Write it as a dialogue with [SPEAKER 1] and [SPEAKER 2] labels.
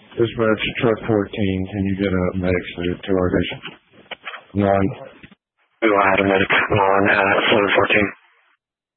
[SPEAKER 1] Dispatch truck 14, can you get a medic to our station? 1.
[SPEAKER 2] We will have a medic on floor 14.